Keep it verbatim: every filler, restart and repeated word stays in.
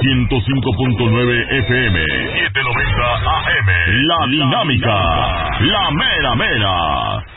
ciento cinco punto nueve F M, setecientos noventa A M. La Dinámica, la mera mera.